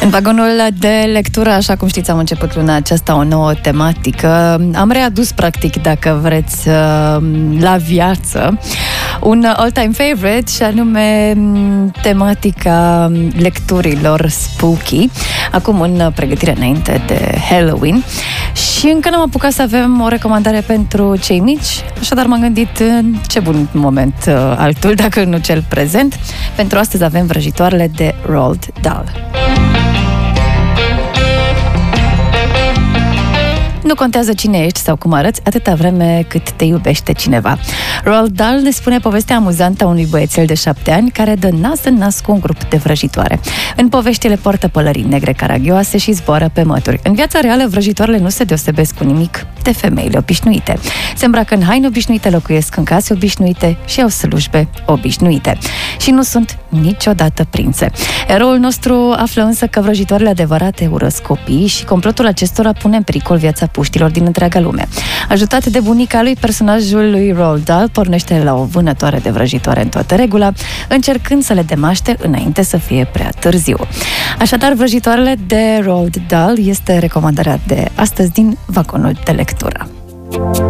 În vagonul de lectură, așa cum știți, am început luna aceasta o nouă tematică. Am readus, practic, dacă vreți, la viață un all-time favorite, și anume tematica lecturilor spooky, acum în pregătire înainte de Halloween. Și încă n-am apucat să avem o recomandare pentru cei mici, așadar m-am gândit ce bun moment altul, dacă nu cel prezent. Pentru astăzi avem Vrăjitoarele de Roald Dahl. Nu contează cine ești sau cum arăți, atâta vreme cât te iubește cineva. Roald Dahl ne spune povestea amuzantă a unui băiețel de 7 ani care dă nas în nas cu un grup de vrăjitoare. În poveștile poartă pălării negre caragioase și zboară pe mături. În viața reală, vrăjitoarele nu se deosebesc cu nimic de femeile obișnuite. Se îmbracă în haine obișnuite, locuiesc în case obișnuite și au slujbe obișnuite. Și nu sunt niciodată prințe. Eroul nostru află însă că vrăjitoarele adevărate urăsc copiii și complotul acestora pune în pericol viața puștilor din întreaga lume. Ajutat de bunica lui, personajul lui Roald Dahl pornește la o vânătoare de vrăjitoare în toată regula, încercând să le demaște înainte să fie prea târziu. Așadar, Vrăjitoarele de Roald Dahl este recomandarea de astăzi din vagonul de lectură.